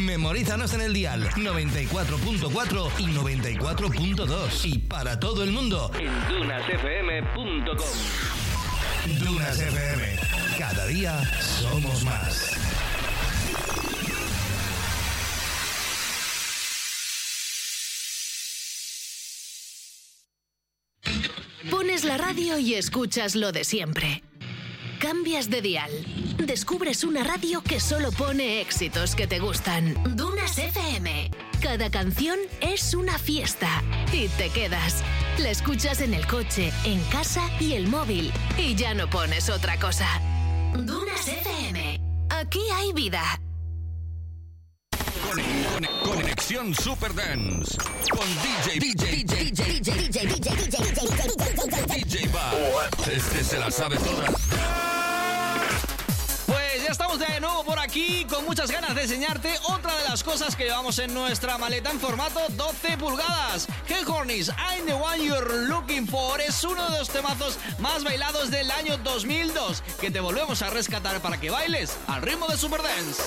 Memorízanos en el dial 94.4 y 94.2. Y para todo el mundo en dunasfm.com. Dunas FM. Cada día somos más. Pones la radio y escuchas lo de siempre. Cambias de dial. Descubres una radio que solo pone éxitos que te gustan. Dunas FM. Cada canción es una fiesta. Y te quedas. La escuchas en el coche, en casa y el móvil. Y ya no pones otra cosa. Dunas FM. Aquí hay vida. Conexión Superdance con DJ Bad. Este se la sabe toda. Pues ya estamos de nuevo por aquí con muchas ganas de enseñarte otra de las cosas que llevamos en nuestra maleta en formato 12 pulgadas. Hey Hornies, I'm the one you're looking for es uno de los temazos más bailados del año 2002 que te volvemos a rescatar para que bailes al ritmo de Superdance.